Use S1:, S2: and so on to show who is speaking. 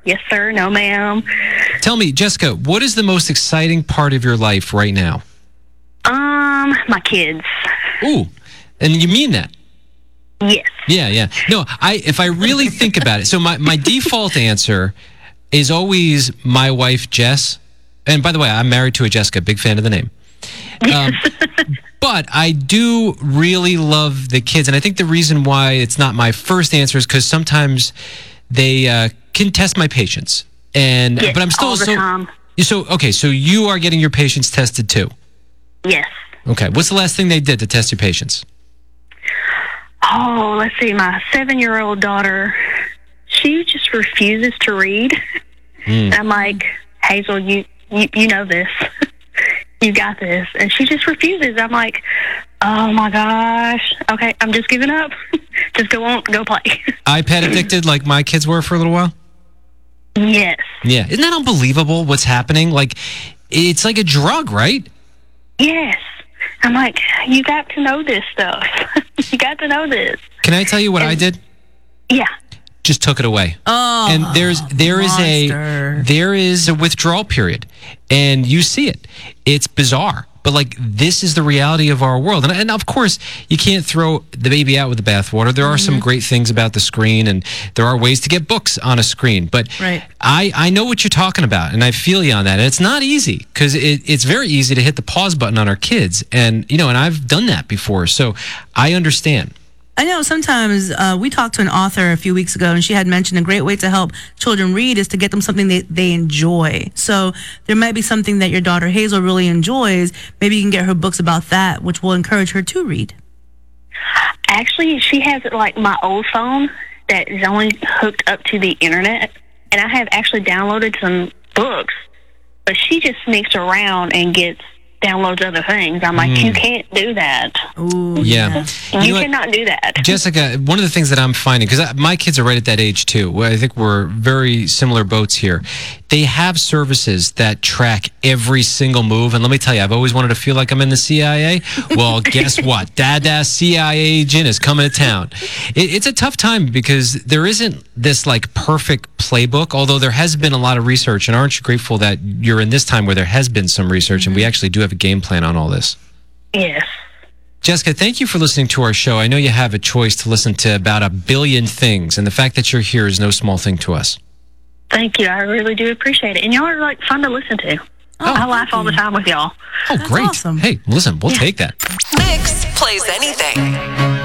S1: Yes, sir. No, ma'am.
S2: Tell me, Jessica, what is the most exciting part of your life right now?
S1: My kids.
S2: Ooh, and you mean that?
S1: Yes.
S2: Yeah. No, if I really think about it, so my default answer is always my wife, Jess. And by the way, I'm married to a Jessica, big fan of the name. But I do really love the kids. And I think the reason why it's not my first answer is because sometimes they can test my patience. And
S1: Yes,
S2: but I'm still
S1: all the time.
S2: So you are getting your patience tested too.
S1: Yes.
S2: Okay. What's the last thing they did to test your patience?
S1: Oh, let's see. My 7-year-old daughter, she just refuses to read. And I'm like, Hazel, you know this. You got this. And she just refuses. I'm like, oh my gosh. Okay, I'm just giving up. Just go on, go play.
S2: iPad addicted like my kids were for a little while?
S1: Yes.
S2: Yeah. Isn't that unbelievable what's happening? Like, it's like a drug, right?
S1: Yes. I'm like, you got to know this stuff. You got to know this.
S2: Can I tell you what I did?
S1: Yeah.
S2: Just took it away.
S3: Oh,
S2: and there is a withdrawal period, and you see it. It's bizarre, but like this is the reality of our world. And of course, you can't throw the baby out with the bathwater. There are some great things about the screen, and there are ways to get books on a screen. But I know what you're talking about, and I feel you on that. And it's not easy because it's very easy to hit the pause button on our kids, and and I've done that before, so I understand.
S3: I know sometimes we talked to an author a few weeks ago, and she had mentioned a great way to help children read is to get them something they enjoy. So there might be something that your daughter Hazel really enjoys. Maybe you can get her books about that, which will encourage her to read.
S1: Actually, she has like my old phone that is only hooked up to the internet, and I have actually downloaded some books, but she just sneaks around and downloads other things. I'm like, you can't do that.
S3: Ooh,
S2: yeah.
S1: You cannot do that.
S2: Jessica, one of the things that I'm finding, because my kids are right at that age too, where I think we're very similar boats here. They have services that track every single move. And let me tell you, I've always wanted to feel like I'm in the CIA. Well, guess what? Dada's CIA agent is coming to town. It's a tough time because there isn't this like perfect playbook, although there has been a lot of research. And aren't you grateful that you're in this time where there has been some research and we actually do have a game plan on all this?
S1: Yes.
S2: Jessica, thank you for listening to our show. I know you have a choice to listen to about 1 billion things, and the fact that you're here is no small thing to us.
S1: Thank you. I really do appreciate it. And y'all are like fun to listen to. I laugh all the time with y'all.
S2: Oh,
S3: That's
S2: great.
S3: awesome.
S2: Hey, listen, we'll take that.
S4: Mix plays anything.